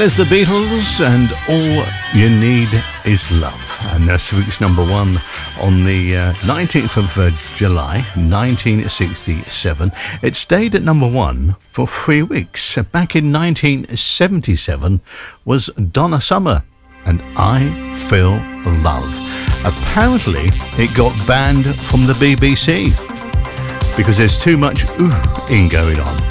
That is the Beatles and All You Need Is Love. And that's week's number one on the 19th of July 1967. It stayed at number one for 3 weeks. Back in 1977 was Donna Summer and I Feel Love. Apparently it got banned from the BBC because there's too much ooh-ing going on.